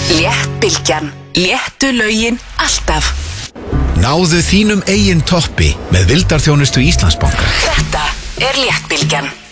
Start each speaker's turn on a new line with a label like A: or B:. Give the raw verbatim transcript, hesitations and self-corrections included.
A: Léttbylgjan. Léttu lögin alltaf.
B: Náðu þínum eigin toppi með vildarþjónustu Íslandsbanka.
A: Þetta er Léttbylgjan.